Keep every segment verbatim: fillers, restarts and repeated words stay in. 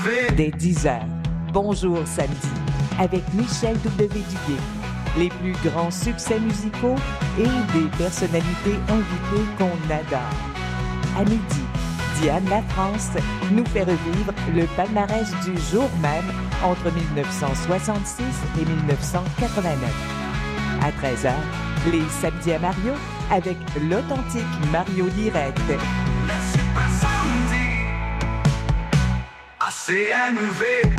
Dès dix heures, Bonjour Samedi, avec Michel W. Duguay. Les plus grands succès musicaux et des personnalités invitées qu'on adore. À midi, Diane Lafrance nous fait revivre le palmarès du jour même entre dix-neuf cent soixante-six et dix-neuf cent quatre-vingt-neuf. À treize heures, les Samedis à Mario avec l'authentique Mario Direct. C N V.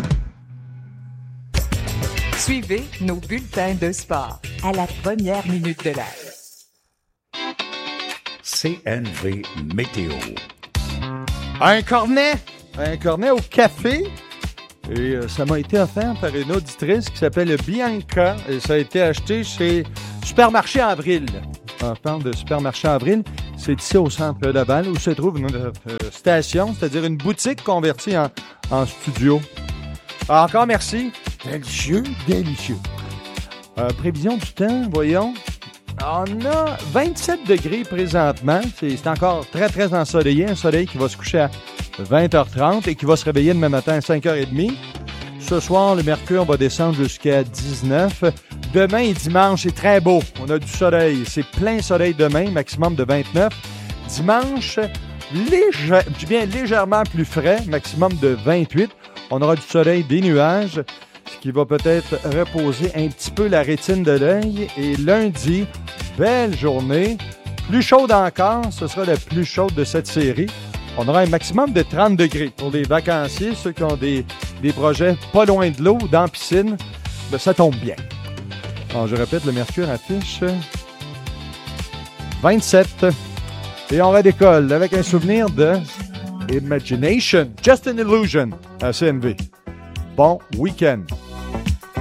Suivez nos bulletins de sport à la première minute de l'heure. C N V Météo. Un cornet, un cornet au café. Et euh, ça m'a été offert par une auditrice qui s'appelle Bianca. Et ça a été acheté chez Supermarché Avril. On parle de Supermarché Avril. C'est ici au centre Laval où se trouve une euh, station, c'est-à-dire une boutique convertie en, en studio. Alors, encore merci. Délicieux, délicieux. Euh, prévision du temps, voyons. On a vingt-sept degrés présentement. C'est, c'est encore très, très ensoleillé. Un soleil qui va se coucher à vingt heures trente et qui va se réveiller demain matin à cinq heures trente. Ce soir, le mercure va descendre jusqu'à dix-neuf. Demain et dimanche, c'est très beau. On a du soleil. C'est plein soleil demain, maximum de vingt-neuf. Dimanche, léger, je bien légèrement plus frais, maximum de vingt-huit. On aura du soleil, des nuages, ce qui va peut-être reposer un petit peu la rétine de l'œil. Et lundi, belle journée. Plus chaude encore, ce sera la plus chaude de cette série. On aura un maximum de trente degrés. Pour les vacanciers, ceux qui ont des, des projets pas loin de l'eau, dans la piscine, ben ça tombe bien. Alors, je répète, le mercure affiche vingt-sept. Et on redécolle avec un souvenir de Imagination, Just an Illusion à C N V. Bon week-end.